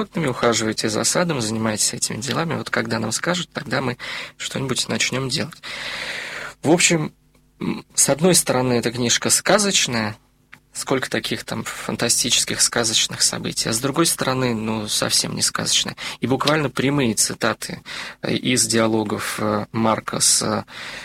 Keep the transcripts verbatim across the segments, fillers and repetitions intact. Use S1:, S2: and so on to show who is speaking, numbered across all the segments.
S1: ухаживаете за садом, занимаетесь этими делами. Вот когда нам скажут, тогда мы что-нибудь начнем делать. В общем, с одной стороны, эта книжка сказочная, сколько таких там фантастических сказочных событий, а с другой стороны, ну, совсем не сказочная. И буквально прямые цитаты из диалогов Марка с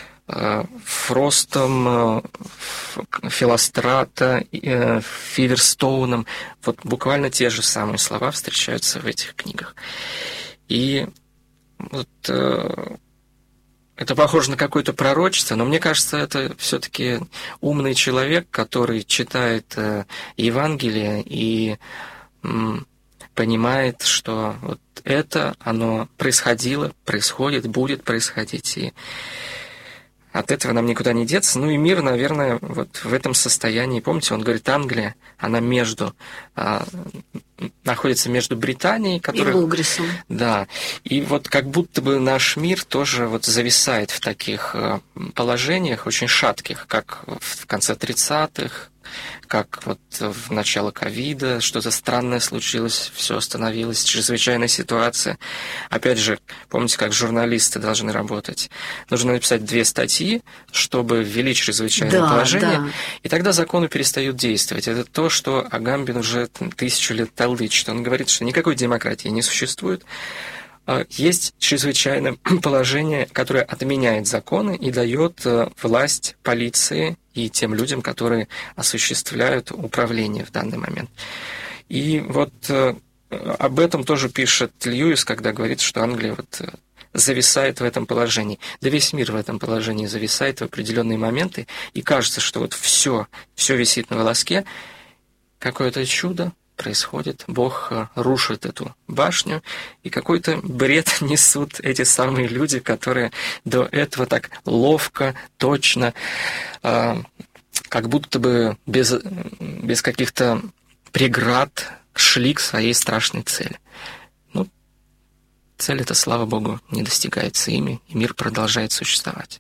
S1: Фростом, Филострата, Фиверстоуном. Вот буквально те же самые слова встречаются в этих книгах. И вот это похоже на какое-то пророчество, но мне кажется, это все-таки умный человек, который читает Евангелие и понимает, что вот это, оно происходило, происходит, будет происходить, и от этого нам никуда не деться. Ну и мир, наверное, вот в этом состоянии. Помните, он говорит, Англия, она между, а, находится между Британией, которая...
S2: И Логрисом.
S1: Да. И вот как будто бы наш мир тоже вот зависает в таких положениях, очень шатких, как в конце тридцатых, как вот в начало ковида, что-то странное случилось, все остановилось, чрезвычайная ситуация. Опять же, помните, как журналисты должны работать? Нужно написать две статьи, чтобы ввели чрезвычайное
S2: да,
S1: положение,
S2: да.
S1: и тогда законы перестают действовать. Это то, что Агамбин уже тысячу лет толдычит. Он говорит, что никакой демократии не существует. Есть чрезвычайное положение, которое отменяет законы и дает власть полиции и тем людям, которые осуществляют управление в данный момент. И вот об этом тоже пишет Льюис, когда говорит, что Англия вот зависает в этом положении. Да весь мир в этом положении зависает в определенные моменты, и кажется, что вот все, все висит на волоске. Какое-то чудо происходит, Бог рушит эту башню, и какой-то бред несут эти самые люди, которые до этого так ловко, точно, э, как будто бы без, без каких-то преград шли к своей страшной цели. Ну, цель эта, слава Богу, не достигается ими, и мир продолжает существовать.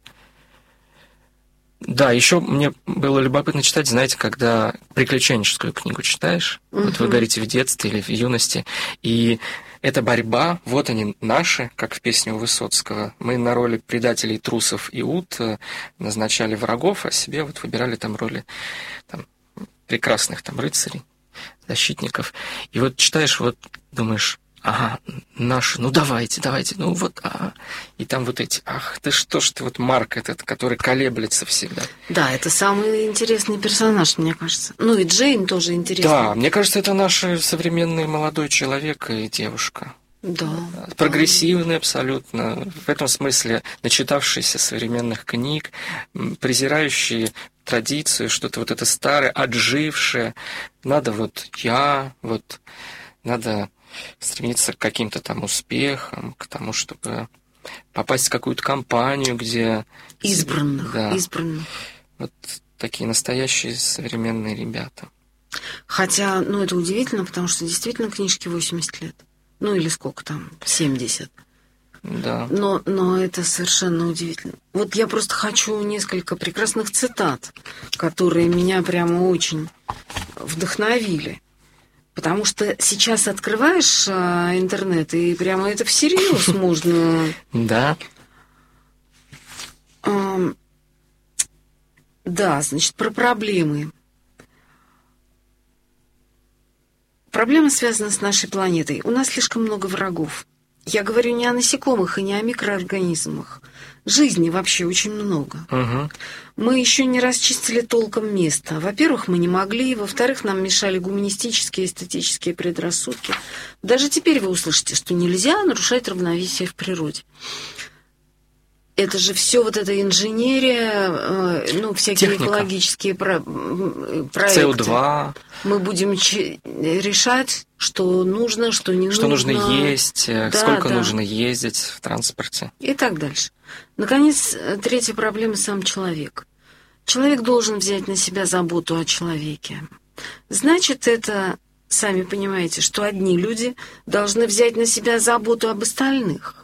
S1: Да, еще мне было любопытно читать, знаете, когда приключенческую книгу читаешь, uh-huh. вот вы говорите в детстве или в юности, и эта борьба, вот они наши, как в песне у Высоцкого, мы на роли предателей, трусов и ут назначали врагов, а себе вот выбирали там роли там, прекрасных там рыцарей, защитников. И вот читаешь, вот думаешь, ага, наши, ну давайте, давайте, ну вот, ага. И там вот эти, ах, ты что ж ты, вот Марк этот, который колеблется всегда.
S2: Да, это самый интересный персонаж, мне кажется. Ну и Джейн тоже интересный.
S1: Да, мне кажется, это наш современный молодой человек и девушка.
S2: Да.
S1: Прогрессивный да. абсолютно, в этом смысле начитавшийся современных книг, презирающие традицию, что-то вот это старое, отжившее. Надо вот я, вот надо стремиться к каким-то там успехам, к тому, чтобы попасть в какую-то компанию, где...
S2: Избранных,
S1: да,
S2: избранных.
S1: Вот такие настоящие современные ребята.
S2: Хотя, ну, это удивительно, потому что действительно книжке восемьдесят лет. Ну, или сколько там, семьдесят.
S1: Да.
S2: Но, но это совершенно удивительно. Вот я просто хочу несколько прекрасных цитат, которые меня прямо очень вдохновили. Потому что сейчас открываешь а, интернет, и прямо это всерьез можно...
S1: Да.
S2: А, да, значит, про проблемы. Проблема связана с нашей планетой. У нас слишком много врагов. Я говорю не о насекомых и не о микроорганизмах. Жизни вообще очень много.
S1: Угу.
S2: Мы еще не расчистили толком место. Во-первых, мы не могли. Во-вторых, нам мешали гуманистические и эстетические предрассудки. Даже теперь вы услышите, что нельзя нарушать равновесие в природе. Это же все вот эта инженерия, ну, всякие Техника. экологические про- проекты.
S1: Си о два.
S2: Мы будем ч- решать, что нужно, что не
S1: что
S2: нужно.
S1: Что нужно есть, да, сколько да. нужно ездить в транспорте.
S2: И так дальше. Наконец, третья проблема – сам человек. Человек должен взять на себя заботу о человеке. Значит, это, сами понимаете, что одни люди должны взять на себя заботу об остальных.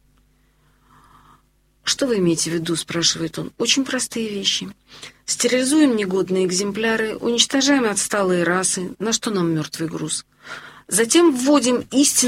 S2: «Что вы имеете в виду?» – спрашивает он. «Очень простые вещи. Стерилизуем негодные экземпляры, уничтожаем отсталые расы. На что нам мертвый груз? Затем вводим истинно